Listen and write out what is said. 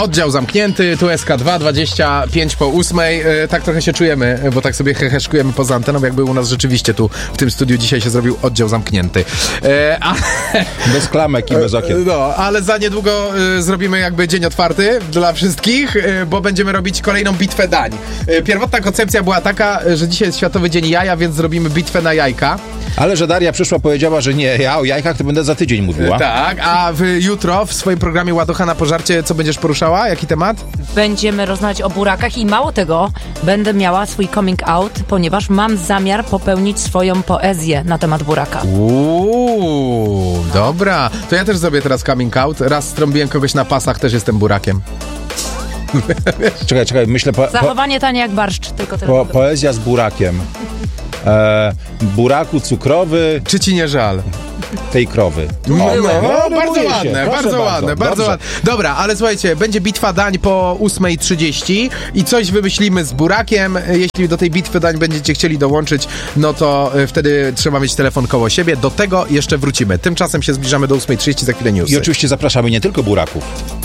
Oddział zamknięty, tu SK2, 25 po 8. Tak trochę się czujemy, bo tak sobie heheszkujemy poza anteną, jakby u nas rzeczywiście tu w tym studiu dzisiaj się zrobił oddział zamknięty. Bez klamek i bez okien. No, ale za niedługo zrobimy jakby dzień otwarty dla wszystkich, bo będziemy robić kolejną bitwę dań. Pierwotna koncepcja była taka, że dzisiaj jest Światowy Dzień Jaja, więc zrobimy bitwę na jajka. Ale że Daria przyszła, powiedziała, że nie, ja o jajkach to będę za tydzień mówiła. Tak, a jutro w swoim programie Ładocha na pożarcie co będziesz poruszała? Jaki temat? Będziemy rozmawiać o burakach i mało tego, będę miała swój coming out, ponieważ mam zamiar popełnić swoją poezję na temat buraka. Dobra. To ja też zrobię teraz coming out. Raz strąbiłem kogoś na pasach, też jestem burakiem. Czekaj, myślę... Zachowanie tanie jak barszcz, tylko tyle. Poezja z burakiem. Buraku cukrowy... Czy ci nie żal? Tej krowy. Bardzo ładne, bardzo ładne. Dobra, ale słuchajcie, będzie bitwa dań po 8:30 i coś wymyślimy z burakiem. Jeśli do tej bitwy dań będziecie chcieli dołączyć, no to wtedy trzeba mieć telefon koło siebie. Do tego jeszcze wrócimy. Tymczasem się zbliżamy do 8:30, za chwilę newsy. I oczywiście zapraszamy nie tylko buraków.